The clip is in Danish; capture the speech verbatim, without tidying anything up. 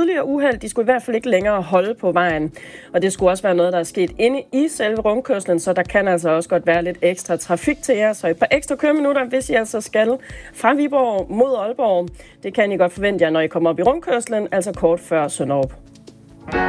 tidligere uheld, de skulle i hvert fald ikke længere holde på vejen. Og det skulle også være noget, der er sket inde i selve rundkørslen, så der kan altså også godt være lidt ekstra trafik til jer. Så et par ekstra køreminutter, hvis I altså skal fra Viborg mod Aalborg. Det kan I godt forvente jer, når I kommer op i rundkørslen, altså kort før Sønderup.